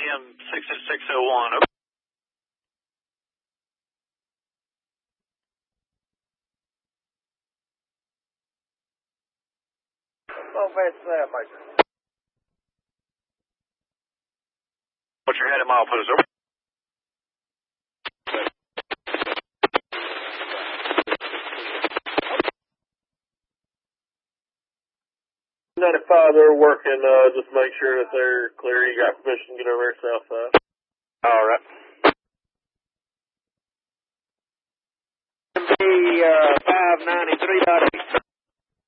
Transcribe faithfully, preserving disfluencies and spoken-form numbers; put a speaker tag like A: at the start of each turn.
A: M six six oh one.
B: How fast is that, Major?
A: What's your head at mile post? Over.
B: ninety-five, they're working, uh, just make sure that they're clear. You got permission to get over there south side.